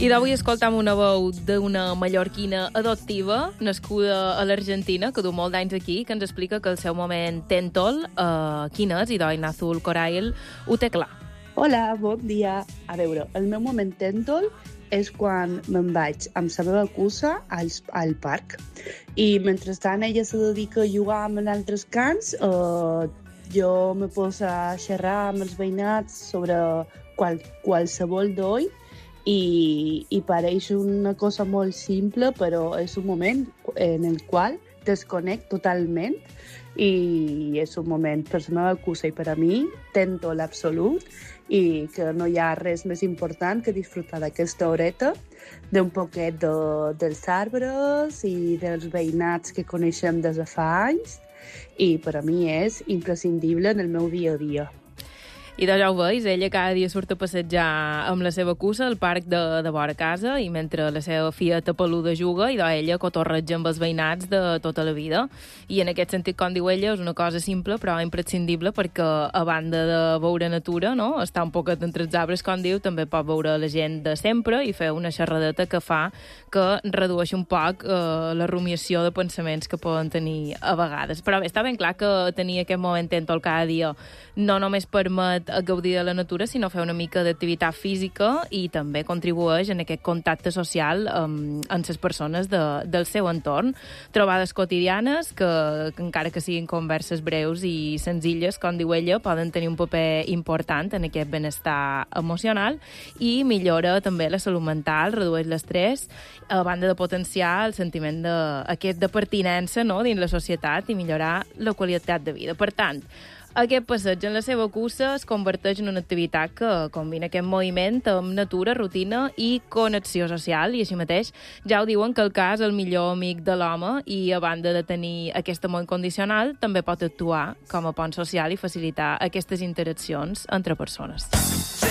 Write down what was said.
I d'avui escoltam una veu d'una mallorquina adoptiva, nascuda a l'Argentina, que du molt d'anys aquí, que ens explica que el seu moment tèntol, quin és, i d'Oinazul Corail ho té clar. Hola, bon dia. A veure, el meu moment tèntol és quan me'n vaig amb la meva cussa al parc. I mentrestant ella se dedica a jugar amb altres cans, jo me poso a xerrar amb els veïnats sobre qualsevol d'oi i pareix una cosa molt simple, però és un moment en el qual desconec totalment i és un moment per la meva cussa i per a mi tèntol absolut i que no hi ha res més important que disfrutar d'aquesta horeta d'un poquet dels arbres i dels veïnats que coneixem des de fa anys i per a mi és imprescindible en el meu dia a dia. I ja ho veus, ella cada dia surt a passejar amb la seva cussa al parc de vora casa i mentre la seva fieta peluda juga i ella cotorreja amb els veïnats de tota la vida. I en aquest sentit, com diu ella, és una cosa simple però imprescindible perquè a banda de veure natura, no? Estar un poquet entre els arbres, com diu, també pot veure la gent de sempre i fer una xerradeta que fa que redueixi un poc la rumiació de pensaments que poden tenir a vegades. Però bé, està ben clar que tenir aquest moment tèntol cada dia no només permet a gaudir de la natura, sinó fer una mica d'activitat física i també contribueix en aquest contacte social amb les persones del seu entorn. Trobades quotidianes que encara que siguin converses breus i senzilles, com diu ella, poden tenir un paper important en aquest benestar emocional i millora també la salut mental, redueix l'estrès, a banda de potenciar el sentiment de pertinença, no?, dins la societat i millorar la qualitat de vida. Per tant, aquest passeig en la seva cussa es converteix en una activitat que combina aquest moviment amb natura, rutina i connexió social, i així mateix ja ho diuen que el ca és el millor amic de l'home i a banda de tenir aquest amor incondicional també pot actuar com a pont social i facilitar aquestes interaccions entre persones.